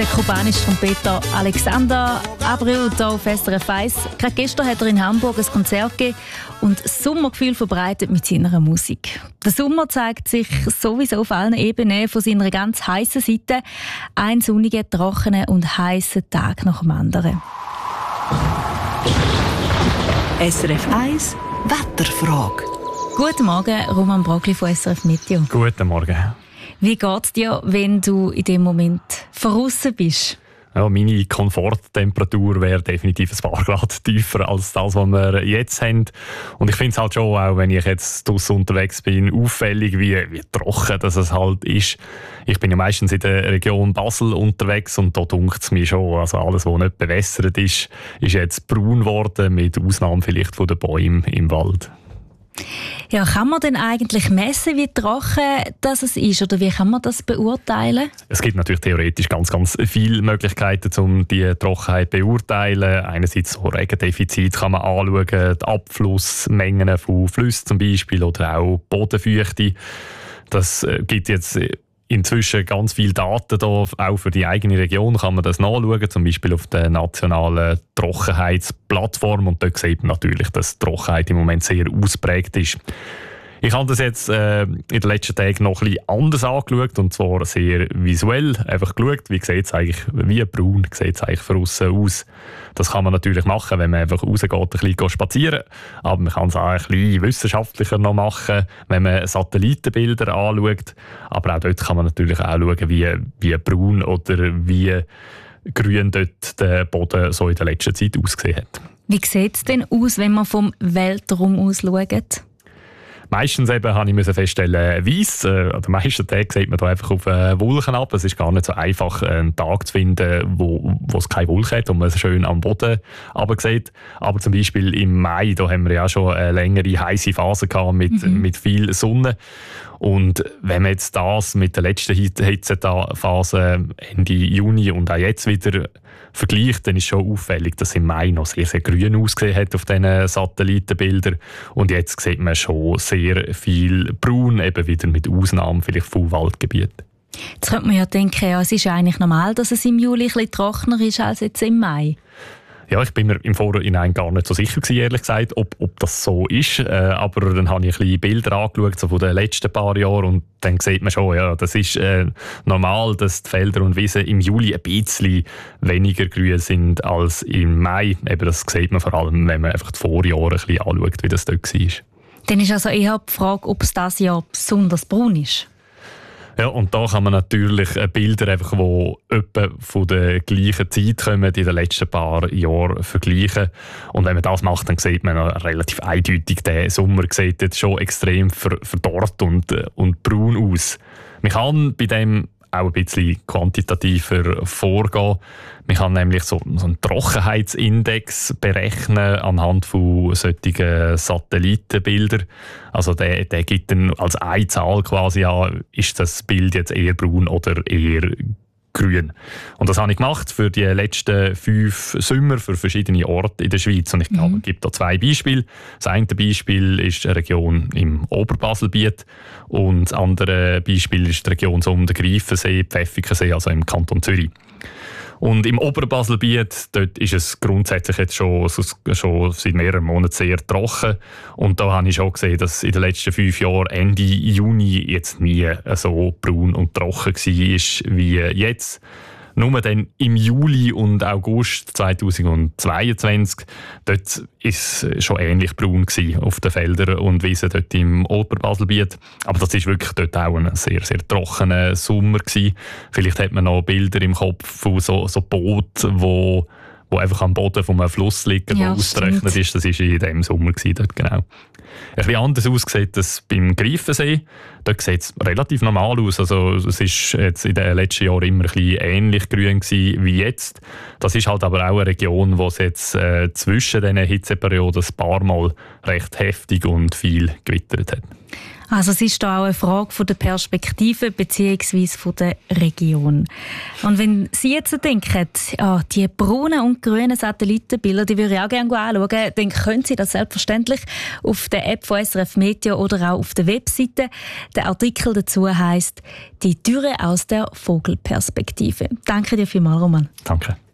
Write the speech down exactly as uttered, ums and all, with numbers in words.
der kubanische Trompeter Alexander Abreu hier auf S R F eins. Gerade gestern hat er in Hamburg ein Konzert gegeben und das Sommergefühl verbreitet mit seiner Musik. Der Sommer zeigt sich sowieso auf allen Ebenen von seiner ganz heißen Seite. Ein sonniger, trockener und heißer Tag nach dem anderen. S R F eins Wetterfrage. Guten Morgen, Roman Brogli von S R F Meteo. Guten Morgen. Wie geht es dir, wenn du in dem Moment draussen bist? Ja, meine Komforttemperatur wäre definitiv ein paar Grad tiefer als das, was wir jetzt haben. Und ich finde es halt schon, auch wenn ich jetzt draussen unterwegs bin, auffällig, wie, wie trocken das es halt ist. Ich bin ja meistens in der Region Basel unterwegs und da dunkt es mir schon, also alles, was nicht bewässert ist, ist jetzt braun geworden, mit Ausnahme vielleicht von den Bäumen im Wald. Ja, kann man denn eigentlich messen, wie trocken das ist, oder wie kann man das beurteilen? Es gibt natürlich theoretisch ganz, ganz viele Möglichkeiten, um die Trockenheit zu beurteilen. Einerseits so Regendefizit kann man anschauen, die Abflussmengen von Flüssen zum Beispiel oder auch Bodenfeuchte. Das gibt jetzt inzwischen ganz viele Daten da, auch für die eigene Region kann man das nachschauen, zum Beispiel auf der nationalen Trockenheitsplattform, und dort sieht man natürlich, dass die Trockenheit im Moment sehr ausprägt ist. Ich habe das jetzt äh, in den letzten Tagen noch ein bisschen anders angeschaut, und zwar sehr visuell. Einfach geschaut, wie sieht es eigentlich, wie braun sieht es eigentlich von aussen aus. Das kann man natürlich machen, wenn man einfach rausgeht, ein bisschen spazieren. Aber man kann es auch ein bisschen wissenschaftlicher noch machen, wenn man Satellitenbilder anschaut. Aber auch dort kann man natürlich auch schauen, wie, wie braun oder wie grün dort der Boden so in der letzten Zeit ausgesehen hat. Wie sieht es denn aus, wenn man vom Weltraum aus schaut? Meistens eben habe ich feststellen, weiss. An den meisten Tagen sieht man da einfach auf Wolken ab. Es ist gar nicht so einfach, einen Tag zu finden, wo, wo es keine Wolken hat und man es schön am Boden sieht. Aber zum Beispiel im Mai, da haben wir ja schon eine längere heiße Phase gehabt mit, mhm. mit viel Sonne. Und wenn man jetzt das mit der letzten Hitzephase Ende Juni und auch jetzt wieder vergleicht, dann ist schon auffällig, dass im Mai noch sehr, sehr grün ausgesehen hat auf diesen Satellitenbildern. Und jetzt sieht man schon sehr viel braun, eben wieder mit Ausnahmen vielleicht von Waldgebieten. Jetzt könnte man ja denken, ja, es ist eigentlich normal, dass es im Juli ein bisschen trockener ist als jetzt im Mai. Ja, ich bin mir im Vorhinein gar nicht so sicher gewesen, ehrlich gesagt, ob, ob das so ist. Äh, aber dann habe ich ein bisschen Bilder angeschaut, so von den letzten paar Jahren, und dann sieht man schon, ja, das ist äh, normal, dass die Felder und Wiesen im Juli ein bisschen weniger grün sind als im Mai. Eben, das sieht man vor allem, wenn man einfach die Vorjahre ein bisschen anschaut, wie das dort war. Dann ist also eher die Frage, ob es dieses Jahr besonders braun ist. Ja, und da kann man natürlich Bilder, einfach, die etwa von der gleichen Zeit kommen, in den letzten paar Jahren vergleichen. Und wenn man das macht, dann sieht man relativ eindeutig, der Sommer sieht jetzt schon extrem verdorrt und, und braun aus. Man kann bei dem auch ein bisschen quantitativer vorgehen. Man kann nämlich so, so einen Trockenheitsindex berechnen anhand von solchen Satellitenbildern. Also der, der gibt dann als eine Zahl quasi an, ist das Bild jetzt eher braun oder eher grün. Und das habe ich gemacht für die letzten fünf Sommer für verschiedene Orte in der Schweiz. Und ich glaube, es gibt da zwei Beispiele. Das eine Beispiel ist eine Region im Oberbaselbiet und das andere Beispiel ist die Region so um den Greifensee, Pfäffikensee, also im Kanton Zürich. Und im Oberbaselbiet, dort ist es grundsätzlich jetzt schon, schon seit mehreren Monaten sehr trocken. Und da habe ich schon gesehen, dass in den letzten fünf Jahren Ende Juni jetzt nie so braun und trocken war wie jetzt. Nur dann im Juli und August zweitausendzweiundzwanzig, dort war es schon ähnlich braun auf den Feldern und Wiesen dort im Oberbaselbiet. Aber das war wirklich dort auch ein sehr, sehr trockener Sommer gewesen. Vielleicht hat man noch Bilder im Kopf von so, so Booten, wo wo einfach am Boden von einem Fluss liegen, ja, der ausgerechnet ist. Das war in diesem Sommer dort, genau. Ein bisschen anders aussieht das beim Greifensee. Dort sieht es relativ normal aus. Also es war jetzt in den letzten Jahren immer ein bisschen ähnlich grün gewesen wie jetzt. Das ist halt aber auch eine Region, wo es jetzt äh, zwischen diesen Hitzeperioden ein paar Mal recht heftig und viel gewittert hat. Also es ist da auch eine Frage von der Perspektive bzw. von der Region. Und wenn Sie jetzt denken, ja, die braunen und grünen Satellitenbilder, die würde ich auch gerne anschauen, dann können Sie das selbstverständlich auf der App von S R F Meteo oder auch auf der Webseite. Der Artikel dazu heisst «Die Dürre aus der Vogelperspektive». Danke dir vielmals, Roman. Danke.